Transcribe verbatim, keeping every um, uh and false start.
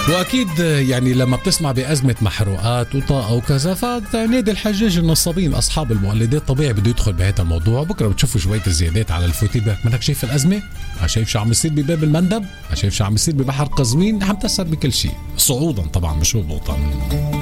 واكيد يعني لما بتسمع بازمه محروقات وطاقه وكذا، فنادي الحجاج النصابين اصحاب المولدات طبيعي بده يدخل بهذا الموضوع. بكره بتشوفوا شويه الزيادات على الفواتير، منك شايف الازمه، شايف شو عم يصير بباب المندب، شايف شو عم يصير ببحر قزوين، عم تاثر بكل شيء صعودا طبعا مش هبوطا.